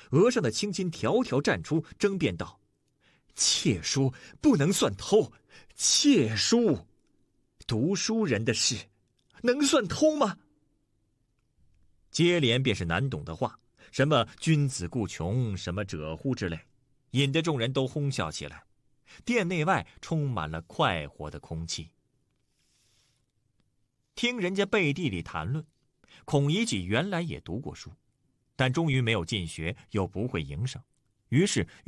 额上的青筋条条绽出，争辩道：“窃书不能算偷，窃书，读书人的事，能算偷吗？”接连便是难懂的话，什么君子固穷，什么者乎之类，引得众人都哄笑起来。店内外充满了快活的空气。听人家背地里谈论，孔乙己原来也读过书，但终于没有进学，又不会营生，于是